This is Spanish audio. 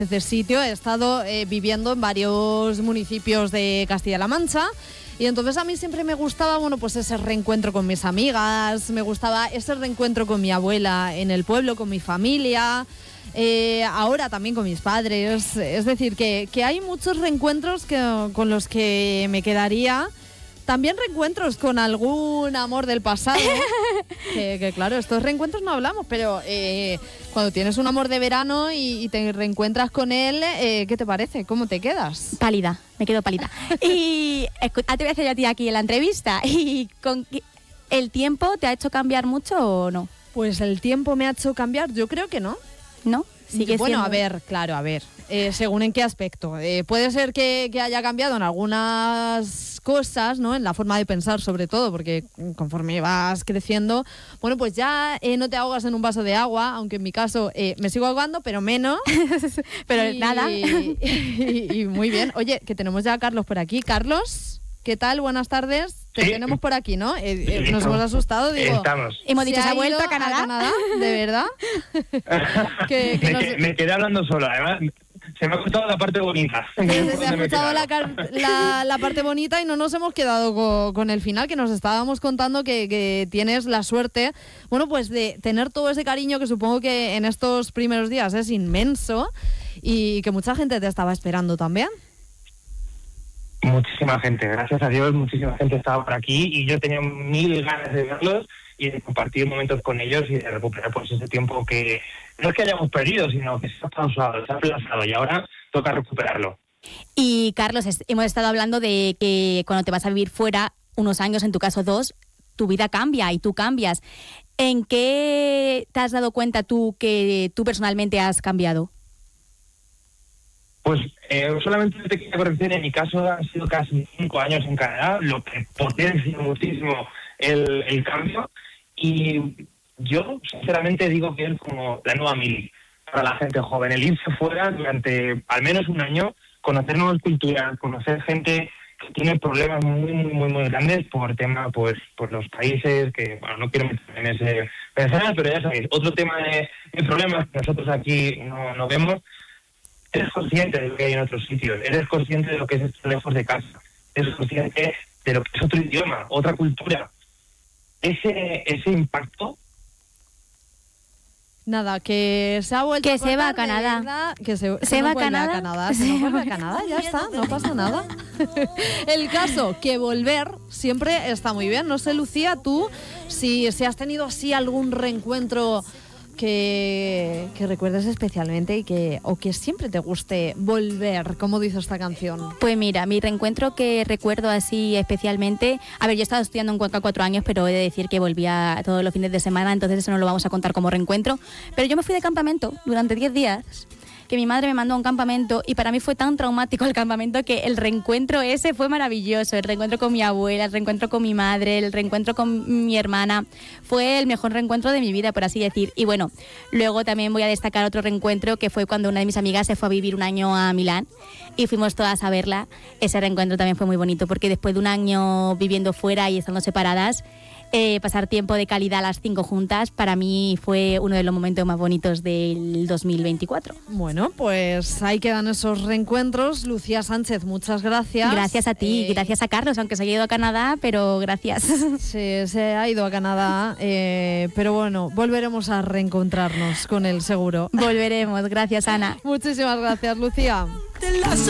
de sitio. He estado viviendo en varios municipios de Castilla-La Mancha y entonces a mí siempre me gustaba, bueno, pues ese reencuentro con mis amigas, me gustaba ese reencuentro con mi abuela en el pueblo, con mi familia, ahora también con mis padres. Es decir, que hay muchos reencuentros con los que me quedaría. También reencuentros con algún amor del pasado, que claro, estos reencuentros no hablamos, pero cuando tienes un amor de verano y te reencuentras con él, ¿qué te parece? ¿Cómo te quedas? Pálida, me quedo pálida. Y te voy a hacer yo a ti aquí en la entrevista. ¿Y con el tiempo te ha hecho cambiar mucho o no? Pues el tiempo me ha hecho cambiar, yo creo que no. ¿No? Bueno, a ver, según en qué aspecto. Puede ser que haya cambiado en algunas cosas, ¿no? En la forma de pensar, sobre todo, porque conforme vas creciendo, bueno, pues ya no te ahogas en un vaso de agua, aunque en mi caso me sigo ahogando, pero menos. Pero nada. Y muy bien. Oye, que tenemos ya a Carlos por aquí. Carlos, ¿qué tal? Buenas tardes. Te tenemos por aquí, ¿no? Nos hemos asustado, digo. Estamos. Hemos dicho, ¿se ha vuelto a Canadá? ¿De verdad? Me quedé hablando solo, además. Se me ha cortado la parte bonita. Se ha escuchado la parte bonita y no nos hemos quedado con el final, que nos estábamos contando que tienes la suerte, bueno, pues de tener todo ese cariño que supongo que en estos primeros días es inmenso y que mucha gente te estaba esperando también. Muchísima gente, gracias a Dios, muchísima gente estaba por aquí y yo tenía mil ganas de verlos y de compartir momentos con ellos y de recuperar pues ese tiempo que no es que hayamos perdido, sino que se ha pausado, se ha aplazado y ahora toca recuperarlo. Y Carlos, hemos estado hablando de que cuando te vas a vivir fuera, unos años, en tu caso 2, tu vida cambia y tú cambias. ¿En qué te has dado cuenta tú que tú personalmente has cambiado? Pues solamente te quería corregir, en mi caso han sido casi 5 años en Canadá, lo que potencia muchísimo el cambio. Y yo, sinceramente, digo que es como la nueva mili para la gente joven. El irse fuera durante al menos un año, conocer nuevas culturas, conocer gente que tiene problemas muy, muy, muy, muy grandes por tema, pues, por los países, que, bueno, no quiero meter en ese pensar, pero ya sabéis, otro tema de problemas que nosotros aquí no vemos. Eres consciente de lo que hay en otros sitios, eres consciente de lo que es estar lejos de casa, eres consciente de lo que es otro idioma, otra cultura. Ese impacto... Nada, que se ha vuelto que se va a Canadá. Verdad, que se va a Canadá. Se nos vuelve a Canadá, ya está, no pasa nada. El caso, que volver siempre está muy bien. No sé, Lucía, tú, si has tenido así algún reencuentro que recuerdes especialmente o que siempre te guste volver, como dice esta canción. Pues mira, mi reencuentro que recuerdo así especialmente, a ver, yo he estado estudiando en Cuenca 4 años, pero he de decir que volvía todos los fines de semana, entonces eso no lo vamos a contar como reencuentro, pero yo me fui de campamento durante 10 días, que mi madre me mandó a un campamento y para mí fue tan traumático el campamento que el reencuentro ese fue maravilloso, el reencuentro con mi abuela, el reencuentro con mi madre, el reencuentro con mi hermana, fue el mejor reencuentro de mi vida, por así decir. Y bueno, luego también voy a destacar otro reencuentro que fue cuando una de mis amigas se fue a vivir un año a Milán y fuimos todas a verla. Ese reencuentro también fue muy bonito porque después de un año viviendo fuera y estando separadas, pasar tiempo de calidad las 5 juntas, para mí fue uno de los momentos más bonitos del 2024. Bueno, pues ahí quedan esos reencuentros. Lucía Sánchez, muchas gracias. Gracias a ti, gracias a Carlos, aunque se haya ido a Canadá, pero gracias. Sí, se ha ido a Canadá, pero bueno, volveremos a reencontrarnos con él seguro. Volveremos, gracias Ana. Muchísimas gracias, Lucía.